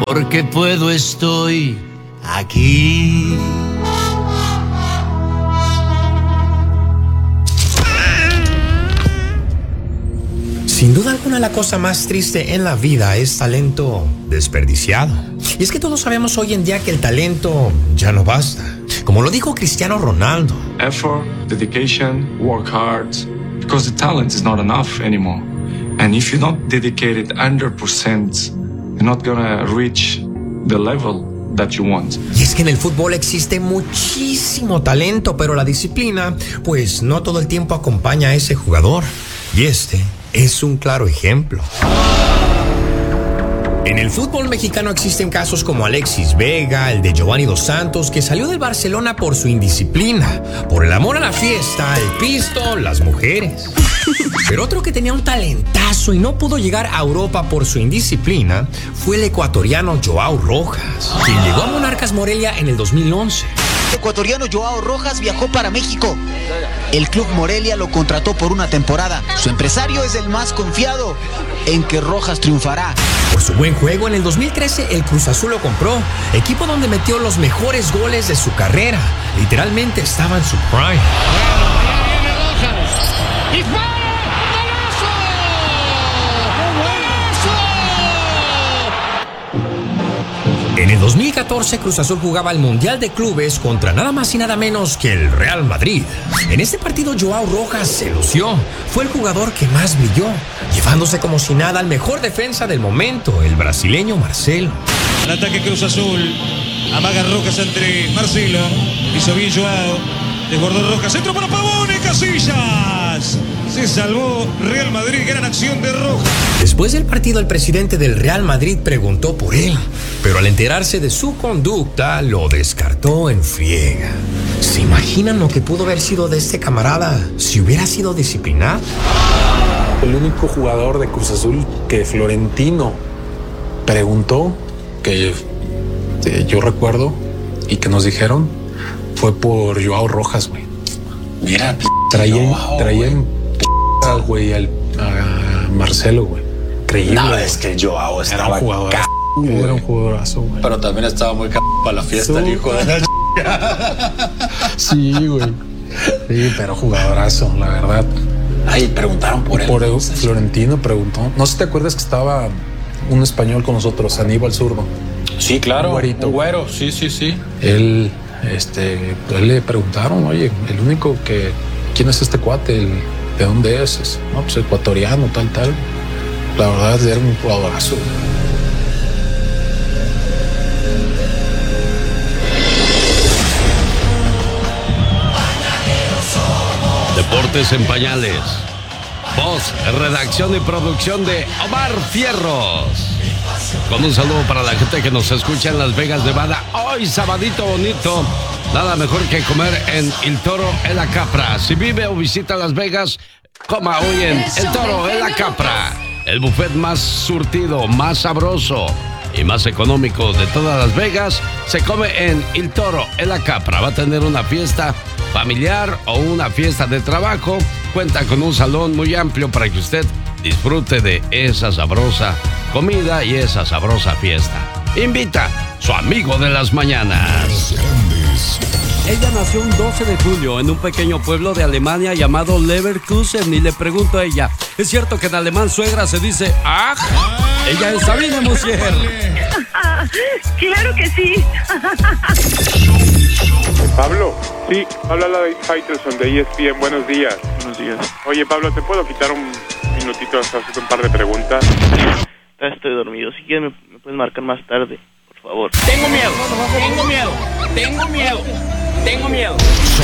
porque puedo estoy aquí. Sin duda alguna, la cosa más triste en la vida es talento desperdiciado. Y es que todos sabemos hoy en día que el talento ya no basta. Como lo dijo Cristiano Ronaldo. Effort, dedication, work hard, because the talent is not enough anymore. And if you're not dedicated 100%, you're not gonna reach the level that you want. Y es que en el fútbol existe muchísimo talento, pero la disciplina, pues no todo el tiempo acompaña a ese jugador. Y este es un claro ejemplo. En el fútbol mexicano existen casos como Alexis Vega, el de Giovanni Dos Santos, que salió del Barcelona por su indisciplina, por el amor a la fiesta, el pisto, las mujeres. Pero otro que tenía un talentazo y no pudo llegar a Europa por su indisciplina fue el ecuatoriano Joao Rojas, quien llegó a Monarcas Morelia en el 2011. El ecuatoriano Joao Rojas viajó para México. El club Morelia lo contrató por una temporada. Su empresario es el más confiado en que Rojas triunfará. Por su buen juego, en el 2013 el Cruz Azul lo compró, equipo donde metió los mejores goles de su carrera. Literalmente estaba en su prime. En el 2014, Cruz Azul jugaba el Mundial de Clubes contra nada más y nada menos que el Real Madrid. En este partido, Joao Rojas se lució. Fue el jugador que más brilló, llevándose como si nada al mejor defensa del momento, el brasileño Marcelo. El ataque Cruz Azul. Amaga Rojas entre Marcelo. Hizo bien Joao. Desbordó Rojas. Centro para Pavone. Casillas. Se salvó Real Madrid. Gran acción de Rojas. Después del partido, el presidente del Real Madrid preguntó por él, pero al enterarse de su conducta, lo descartó en friega. ¿Se imaginan lo que pudo haber sido de este camarada si hubiera sido disciplinado? El único jugador de Cruz Azul que Florentino preguntó, que yo recuerdo y que nos dijeron, fue por Joao Rojas, güey. Mira, traían güey, a Marcelo, güey. Increíble. No, es que Joao estaba era un jugadorazo, güey. Pero también estaba muy para la fiesta, el hijo de la Sí, güey. Sí, pero jugadorazo, la verdad. Ay, preguntaron por él. Florentino preguntó. No sé si te acuerdas que estaba un español con nosotros, Aníbal Zurdo. Sí, claro. Un güero, sí. Él le preguntaron, oye, el único que... ¿Quién es este cuate? ¿De dónde es? No, pues ecuatoriano, tal. La verdad, era un jugadorazo. Deportes en pañales. Voz, redacción y producción de Omar Fierros. Con un saludo para la gente que nos escucha en Las Vegas, Nevada. Hoy, sabadito bonito. Nada mejor que comer en El Toro en la Capra. Si vive o visita Las Vegas, coma hoy en El Toro en la Capra. El buffet más surtido, más sabroso y más económico de todas Las Vegas se come en El Toro en la Capra. Va a tener una fiesta familiar o una fiesta de trabajo. Cuenta con un salón muy amplio para que usted disfrute de esa sabrosa comida y esa sabrosa fiesta. Invita su amigo de las mañanas. Ella nació un 12 de julio en un pequeño pueblo de Alemania llamado Leverkusen y le pregunto a ella, ¿es cierto que en alemán suegra se dice ¡aj! Ella es Sabine Musier. Claro que sí. Pablo, sí, habla la de Faitelson de ESPN, buenos días. Buenos días. Oye, Pablo, ¿te puedo quitar un minutito a hacerte un par de preguntas? Estoy dormido, si quieres me puedes marcar más tarde, por favor. Tengo miedo.